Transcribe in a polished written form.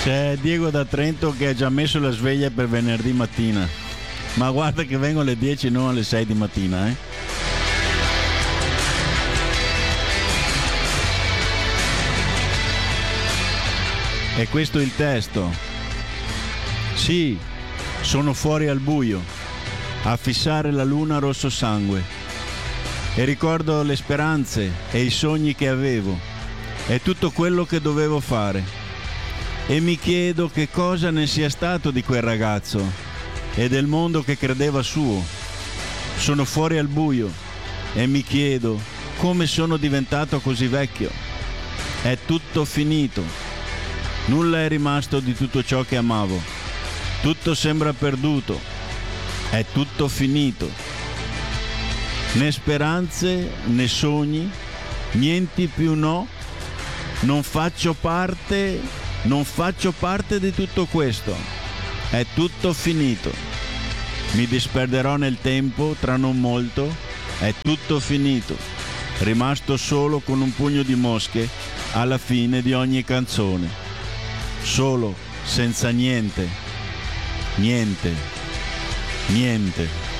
C'è Diego da Trento che ha già messo la sveglia per venerdì mattina. Ma guarda che vengo alle 10, non alle 6 di mattina, eh. E questo è il testo. Sì, sono fuori al buio, a fissare la luna rosso sangue. E ricordo le speranze e i sogni che avevo e tutto quello che dovevo fare. E mi chiedo che cosa ne sia stato di quel ragazzo e del mondo che credeva suo. Sono fuori al buio e mi chiedo come sono diventato così vecchio. È tutto finito. Nulla è rimasto di tutto ciò che amavo. Tutto sembra perduto. È tutto finito. Né speranze né sogni, niente più no. Non faccio parte di tutto questo. È tutto finito. Mi disperderò nel tempo tra non molto. È tutto finito. Rimasto solo con un pugno di mosche alla fine di ogni canzone. Solo, senza niente. Niente. Niente.